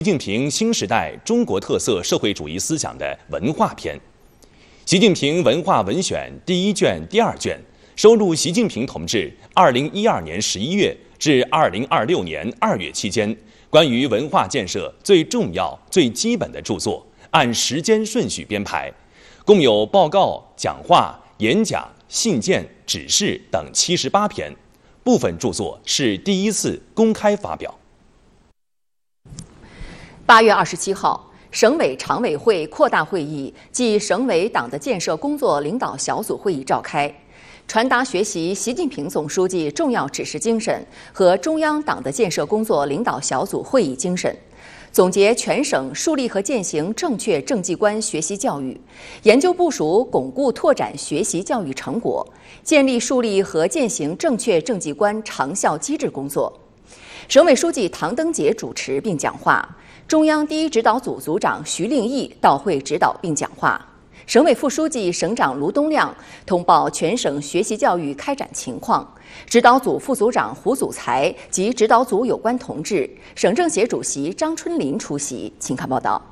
习近平新时代中国特色社会主义思想的文化篇。习近平文化文选第1卷、第2卷收录习近平同志2012年11月至2026年2月期间关于文化建设最重要、最基本的著作，按时间顺序编排，共有报告、讲话、演讲、信件、指示等78篇，部分著作是第一次公开发表。 8月27号，省委常委会扩大会议暨省委党的建设工作领导小组会议召开，传达学习习近平总书记重要指示精神和中央党的建设工作领导小组会议精神，总结全省树立和践行正确政绩观学习教育，研究部署巩固拓展学习教育成果，建立树立和践行正确政绩观长效机制工作。省委书记唐登杰主持并讲话，中央第一指导组组长徐令义到会指导并讲话。省委副书记、省长卢东亮通报全省学习教育开展情况，指导组副组长胡祖才及指导组有关同志，省政协主席张春林出席。请看报道。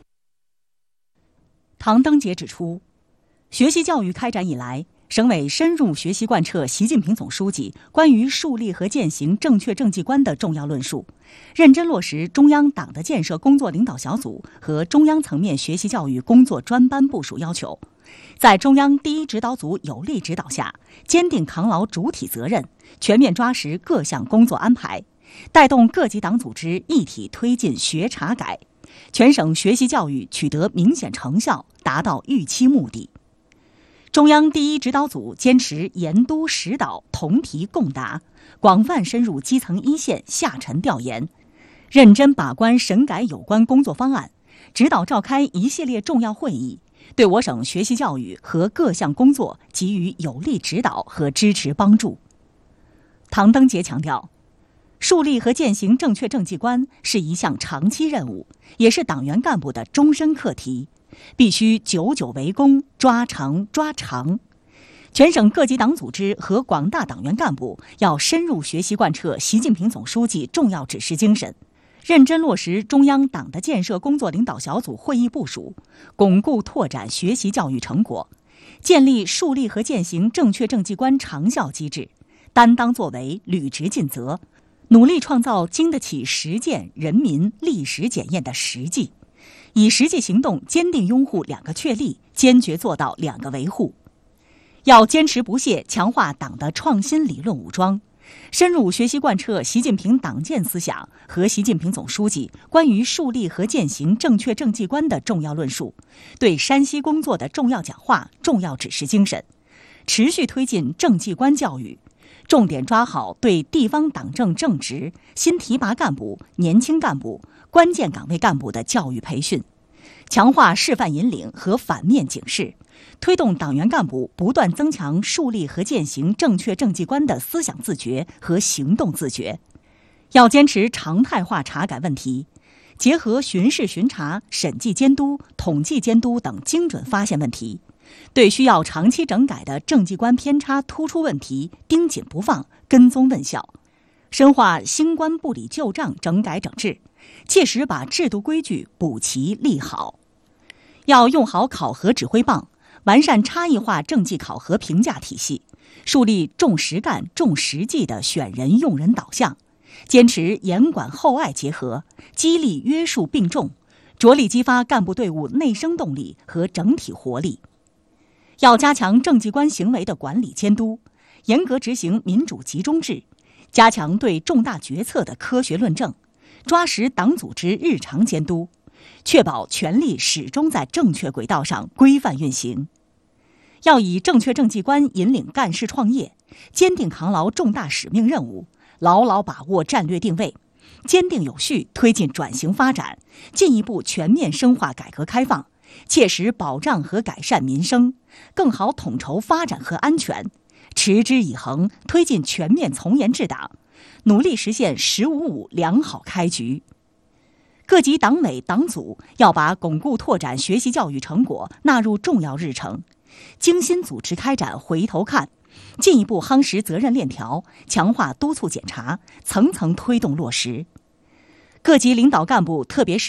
唐登杰指出，学习教育开展以来，省委深入学习贯彻习近平总书记关于树立和践行正确政绩观的重要论述，认真落实中央党的建设工作领导小组和中央层面学习教育工作专班部署要求，在中央第一指导组有力指导下，坚定扛牢主体责任，全面抓实各项工作安排，带动各级党组织一体推进学查改，全省学习教育取得明显成效，达到预期目的。中央第一指导组坚持严督实导同题共答，广泛深入基层一线下沉调研，认真把关审改有关工作方案，指导召开一系列重要会议，对我省学习教育和各项工作给予有力指导和支持帮助。唐登杰强调，树立和践行正确政绩观是一项长期任务，也是党员干部的终身课题，必须久久为功，抓长抓长。全省各级党组织和广大党员干部要深入学习贯彻习近平总书记重要指示精神，认真落实中央党的建设工作领导小组会议部署，巩固拓展学习教育成果，建立树立和践行正确政绩观长效机制，担当作为，履职尽责，努力创造经得起实践、人民历史检验的实际，以实际行动坚定拥护2个确立，坚决做到2个维护。要坚持不懈强化党的创新理论武装，深入学习贯彻习近平党建思想和习近平总书记关于树立和践行正确政绩观的重要论述，对山西工作的重要讲话、重要指示精神，持续推进政绩观教育，重点抓好对地方党政正职、新提拔干部、年轻干部、关键岗位干部的教育培训，强化示范引领和反面警示，推动党员干部不断增强树立和践行正确政绩观的思想自觉和行动自觉。要坚持常态化查改问题，结合巡视巡查、审计监督、统计监督等精准发现问题，对需要长期整改的政绩观偏差突出问题盯紧不放，跟踪问效，深化新官部里旧账整改整治，切实把制度规矩补齐立好。要用好考核指挥棒，完善差异化政绩考核评价体系，树立重实干、重实际的选人用人导向，坚持严管厚爱结合，激励约束并重，着力激发干部队伍内生动力和整体活力。要加强政绩观行为的管理监督，严格执行民主集中制，加强对重大决策的科学论证，抓实党组织日常监督，确保权力始终在正确轨道上规范运行。要以正确政绩观引领干事创业，坚定扛牢重大使命任务，牢牢把握战略定位，坚定有序推进转型发展，进一步全面深化改革开放，切实保障和改善民生，更好统筹发展和安全，持之以恒推进全面从严治党，努力实现“15+5”良好开局。各级党委党组要把巩固拓展学习教育成果纳入重要日程，精心组织开展回头看，进一步夯实责任链条，强化督促检查，层层推动落实。各级领导干部特别是